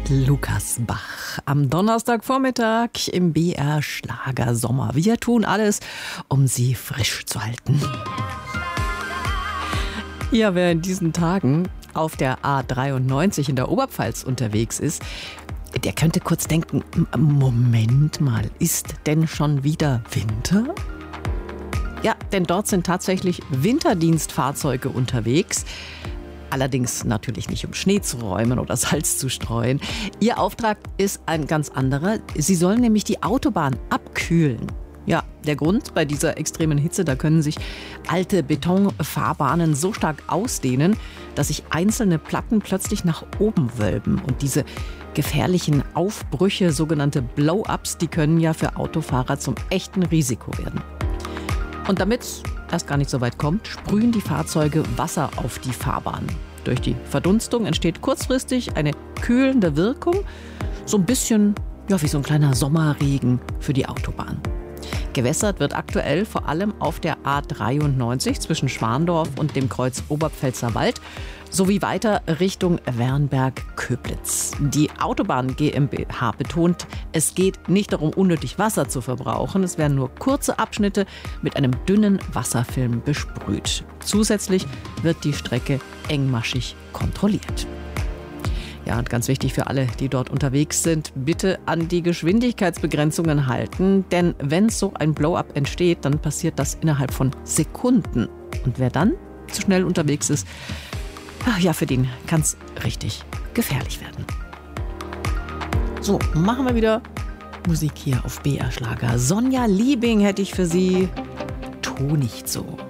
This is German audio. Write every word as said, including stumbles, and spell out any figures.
Lukas Bach am Donnerstagvormittag im B R Schlager Sommer. Wir tun alles, um Sie frisch zu halten. Ja, wer in diesen Tagen auf der A dreiundneunzig in der Oberpfalz unterwegs ist, der könnte kurz denken, Moment mal, ist denn schon wieder Winter? Ja, denn dort sind tatsächlich Winterdienstfahrzeuge unterwegs. Allerdings natürlich nicht, um Schnee zu räumen oder Salz zu streuen. Ihr Auftrag ist ein ganz anderer. Sie sollen nämlich die Autobahn abkühlen. Ja, der Grund bei dieser extremen Hitze, da können sich alte Betonfahrbahnen so stark ausdehnen, dass sich einzelne Platten plötzlich nach oben wölben. Und diese gefährlichen Aufbrüche, sogenannte Blow-ups, die können ja für Autofahrer zum echten Risiko werden. Und damit es erst gar nicht so weit kommt, sprühen die Fahrzeuge Wasser auf die Fahrbahn. Durch die Verdunstung entsteht kurzfristig eine kühlende Wirkung, so ein bisschen ja, wie so ein kleiner Sommerregen für die Autobahn. Gewässert wird aktuell vor allem auf der A dreiundneunzig zwischen Schwandorf und dem Kreuz Oberpfälzer Wald sowie weiter Richtung Wernberg-Köblitz. Die Autobahn GmbH betont, es geht nicht darum, unnötig Wasser zu verbrauchen. Es werden nur kurze Abschnitte mit einem dünnen Wasserfilm besprüht. Zusätzlich wird die Strecke engmaschig kontrolliert. Ja, und ganz wichtig für alle, die dort unterwegs sind, bitte an die Geschwindigkeitsbegrenzungen halten. Denn wenn so ein Blow-up entsteht, dann passiert das innerhalb von Sekunden. Und wer dann zu schnell unterwegs ist, ach ja, für den kann es richtig gefährlich werden. So, machen wir wieder Musik hier auf B R Schlager. Sonja Liebing hätte ich für Sie. Tu nicht so.